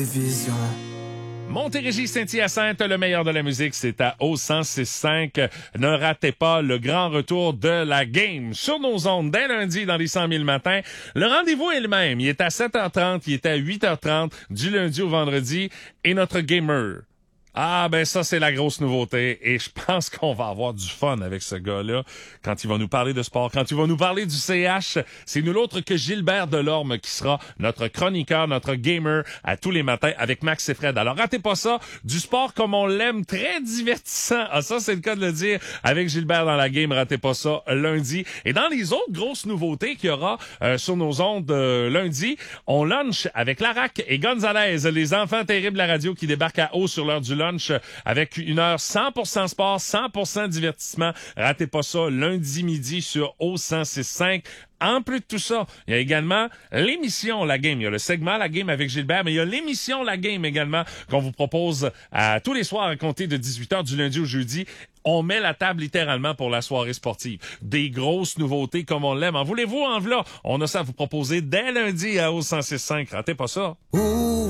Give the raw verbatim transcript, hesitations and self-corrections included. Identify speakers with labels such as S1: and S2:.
S1: Vision.
S2: Montérégie Saint-Hyacinthe, le meilleur de la musique, c'est à O cent six cinq. Ne ratez pas le grand retour de la game sur nos ondes dès lundi dans les cent mille matins. Le rendez-vous est le même. Il est à sept heures trente, il est à huit heures trente du lundi au vendredi. Et notre gamer, ah ben ça c'est la grosse nouveauté et je pense qu'on va avoir du fun avec ce gars-là quand il va nous parler de sport, quand il va nous parler du C H. C'est nul autre que Gilbert Delorme qui sera notre chroniqueur, notre gamer à tous les matins avec Max et Fred. Alors ratez pas ça, du sport comme on l'aime, très divertissant. Ah ça c'est le cas de le dire avec Gilbert dans la game, ratez pas ça lundi. Et dans les autres grosses nouveautés qu'il y aura euh, sur nos ondes euh, lundi, on lunch avec Larac et Gonzalez, les enfants terribles de la radio qui débarquent à haut sur l'heure du lunch avec une heure cent pour cent sport, cent pour cent divertissement. Ratez pas ça lundi midi sur O cent six cinq. En plus de tout ça, il y a également l'émission La Game. Il y a le segment La Game avec Gilbert, mais il y a l'émission La Game également qu'on vous propose à tous les soirs à compter de dix-huit heures du lundi au jeudi. On met la table littéralement pour la soirée sportive. Des grosses nouveautés comme on l'aime. En voulez-vous, en v'là? On a ça à vous proposer dès lundi à O cent six cinq. Ratez pas ça.
S1: Ouh.